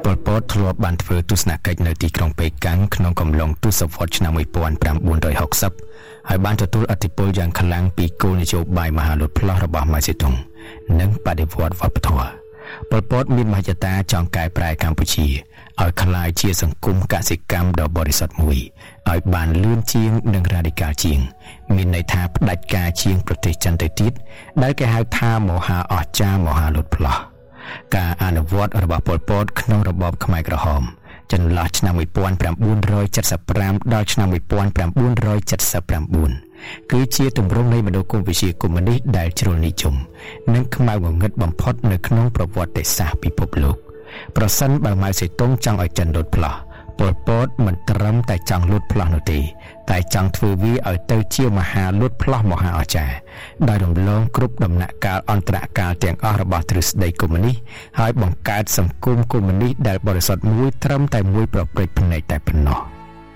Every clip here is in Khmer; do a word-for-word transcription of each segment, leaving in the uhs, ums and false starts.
ប៉ុល ពត ធ្លាប់បានធ្វើទស្សនកិច្ចនៅទីក្រុងប៉េកាំងក្នុងកំឡុងទសវត្សរ៍ឆ្នាំnineteen sixtyហើយបានទទួលឥទ្ធិពលយ៉ាងខ្លាំងពីគោលនយោបាយមហាលុតផ្លោះរបស់ម៉ៅសេទុងនិងបដិវត្តន៍វប្បធម៌ប៉ុល ពត មានមហិច្ឆតាចង់កែប្រែកម្ពុជាឲ្យក្លាយជាសង្គមកសិកម្មដ៏បរិសុទ្ធមួយឲ្យបានលឿនជាងនិងរ៉ាឌីកាល់ជាងមានន័យថាផ្ដាច់ការជាងប្រទេសចិនទៅទៀតដែលគេហៅថាមហាអស្ចារ្យមហាលុតផ្លោះការអនុវត្តរបស់ប៉ុល ពត ក្នុងរបបខ្មែរក្រហមចន្លោះឆ្នាំnineteen seventy-fiveដល់ឆ្នាំnineteen seventy-nineគឺជាទម្រង់នៃមនោគមវិជ្ជាកុម្មុយនីសដែលជ្រុលនិយមនិងខ្មៅងងឹតបំផុតនៅក្នុងប្រវត្តិសាស្ត្រពិភពលោកប្រសិនបើម៉ៅសេទុងចង់ឲ្យចិនលុតផ្លោះប៉ុល ពត មិនត្រឹមតែចង់លុតផ្លោះនោះទេតែចង់ធ្វើវាឲ្យទៅជាមហាលុតផ្លោះមហាអស្ចារ្យដោយរំលងគ្រប់ដំណាក់កាលអន្តរកាលទាំងអស់របស់ទ្រឹស្ដីកុម្មុយនីសហើយបង្កើតសង្គមកុម្មុយនីសដែលបរិសុទ្ធមួយត្រឹមតែមួយប្រព្រឹត្តភ្នែកតែប៉ុណ្ណោះ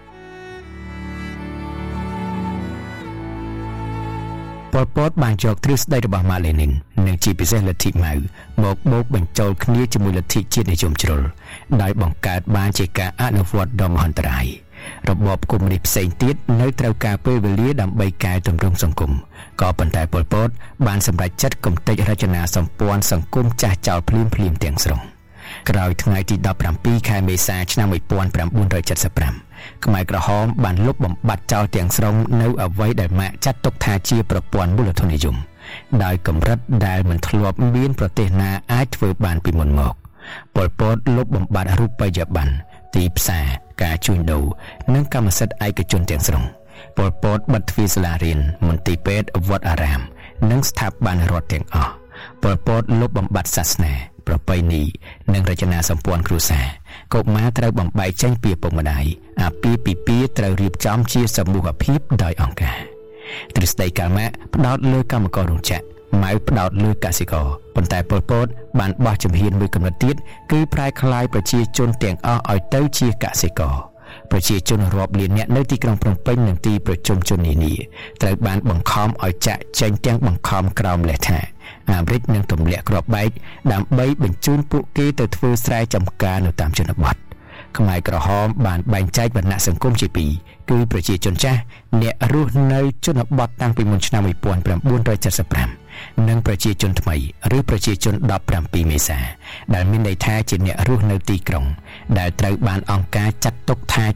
ប៉ុល ពត បានយកទ្រឹស្ដីរបស់ម៉ាលេនីននិងជាពិសេសលទ្ធិម៉ៅមកបូកបញ្ចូលគ្នាជាមួយលទ្ធិជាតិនិយមជ្រុលដោយបង្កើតបានជាការអនុវត្តដ៏មហន្តរាយរបបកុម្មុយនីសផ្សេងទៀតនៅត្រូវការពេលវេលាដើម្បីកែតម្រង់សង្គមក៏ប៉ុន្តែប៉ុល ពត បានសម្រេចចិត្តគំទេចរចនាសម្ព័ន្ធសង្គមចាស់ចោលភ្លាមភ្លាមទាំងស្រុងក្រោយថ្ងៃទីseventeenខែមេសាឆ្នាំnineteen seventy-fiveខ្មែរក្រហមបានលុបបំបាត់ចោលទាំងស្រុងនៅអ្វីដែលម៉ាក់ចាត់ទុកថាជាប្រព័ន្ធមូលធននិយមដោយកម្រិតដែលមិនធ្លាប់មានប្រទេសណាអាចធ្វើបានពីមុនមកប៉ុល ពត លុបបំបាត់រូបិយប័ណ្ណទីផ្សារការជួញដូរនិងកម្មសិទ្ធិឯកជនទាំងស្រុងប៉ុល ពត បិទទ្វារសាលារៀនមន្ទីរពេទ្យវត្តអារាមនិងស្ថាប័នរដ្ឋទាំងអស់ប៉ុល ពត លុបបំបាត់សាសនាប្រពៃណីនិងរចនាសម្ព័ន្ធគ្រួសារកុមារត្រូវបំបែកចេញពីឪពុកម្ដាយអាពាហ៍ពិពាហ៍ត្រូវរៀបចំជាសមូហភាពដោយអង្គការទ្រឹស្ដីកាលម៉ាក់ផ្ដោតលើកម្មកររោងចក្រម៉ៅផ្ដោតលើកសិករប៉ុន្តែប៉ុល ពត បានបោះជំហានមួយកម្រិតទៀតគឺប្រែក្លាយប្រជាជនទាំងអស់ឲ្យទៅជាកសិករប្រជាជនរាប់លានអ្នកនៅទីក្រុងភ្នំពេញនិងទីប្រជុំជននានាត្រូវបានបង្ខំឲ្យចាក់ចែងទាំងបង្ខំក្រោមលេសថាអាមេរិកនឹងទម្លាក់គ្រាប់បែកដើម្បីបញ្ជូនពួកគេទៅធ្វើស្រែចម្ការនៅតាមជនបទខ្មែរក្រហមបានបែងចែកវណ្ណៈសង្គមជាពីរគឺប្រជាជនចាស់អ្នករស់នៅជនបទតាំងពីមុនឆ្នាំnineteen seventy-fiveនិងប្រជាជនថ្មីឬប្រជាជនseventeenមេសាដែលមានន័យថាជាអ្នករស់នៅទីក្រុងដែលត្រូវបានអង្គការចាត់ទុកថា